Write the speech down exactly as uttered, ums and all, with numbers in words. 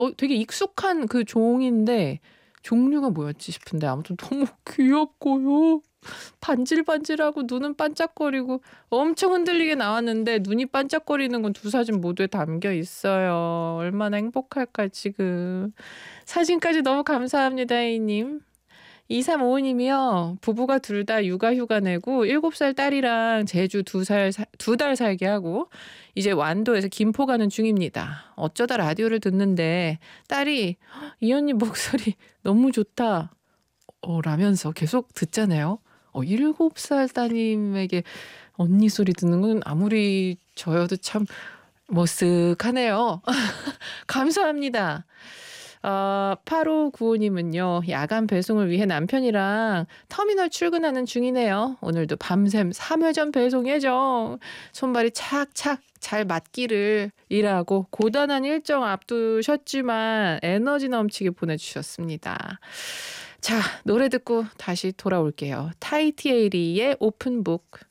어 되게 익숙한 그 종인데 종류가 뭐였지 싶은데 아무튼 너무 귀엽고요. 반질반질하고 눈은 반짝거리고 엄청 흔들리게 나왔는데 눈이 반짝거리는 건 두 사진 모두에 담겨 있어요. 얼마나 행복할까 지금. 사진까지 너무 감사합니다 A님. 이삼오오 님이요. 부부가 둘 다 육아휴가 내고 일곱 살 딸이랑 제주 두 살 두 달 살게 하고 이제 완도에서 김포 가는 중입니다. 어쩌다 라디오를 듣는데 딸이 "이 언니 목소리 너무 좋다." 어 라면서 계속 듣잖아요. 어 일곱 살 따님에게 언니 소리 듣는 건 아무리 저여도 참 머쓱하네요. 감사합니다. 어 팔오구오 님은요. 야간 배송을 위해 남편이랑 터미널 출근하는 중이네요. 오늘도 밤샘 삼 회점 배송 예정. 손발이 착착 잘 맞기를 일하고 고단한 일정 앞두셨지만 에너지 넘치게 보내주셨습니다. 자 노래 듣고 다시 돌아올게요. 타이티에이리의 오픈북.